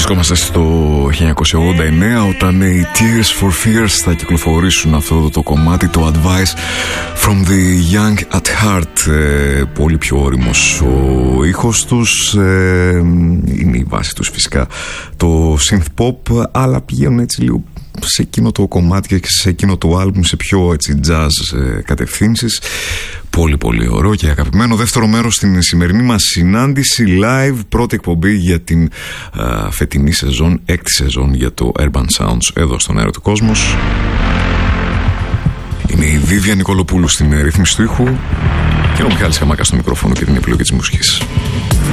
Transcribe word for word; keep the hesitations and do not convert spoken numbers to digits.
Βρισκόμαστε στο χίλια εννιακόσια ογδόντα εννέα όταν οι Tears for Fears θα κυκλοφορήσουν αυτό το κομμάτι, το Advice from the Young at Heart. ε, Πολύ πιο όριμος ο ήχος τους, ε, είναι η βάση τους φυσικά το synth pop, αλλά πηγαίνουν έτσι λίγο σε εκείνο το κομμάτι και σε εκείνο το άλμπουμ σε πιο έτσι jazz ε, κατευθύνσεις. Πολύ πολύ ωραίο και αγαπημένο. Δεύτερο μέρος στην σημερινή μας συνάντηση live, πρώτη εκπομπή για την α, φετινή σεζόν, έκτη σεζόν για το Urban Sounds εδώ στον Αέρα του Κόσμος. Είναι η Βίβια Νικολοπούλου στην ρύθμιση του ήχου και ο Μιχάλης Χαμάκας στο μικρόφωνο και την επιλογή της μουσικής.